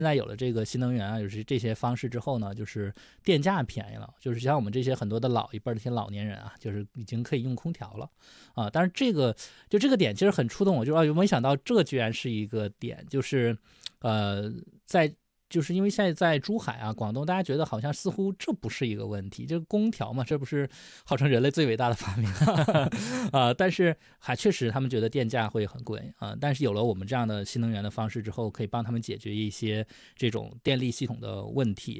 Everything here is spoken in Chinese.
现在有了这个新能源啊，有这些方式之后呢，就是电价便宜了，就是像我们这些很多的老一辈的这些老年人啊，就是已经可以用空调了啊。但是这个点其实很触动我，就没想到这居然是一个点，就是就是因为现在在珠海啊、广东，大家觉得好像似乎这不是一个问题，这个空调嘛，这不是号称人类最伟大的发明啊？但是还确实他们觉得电价会很贵啊。但是有了我们这样的新能源的方式之后，可以帮他们解决一些这种电力系统的问题。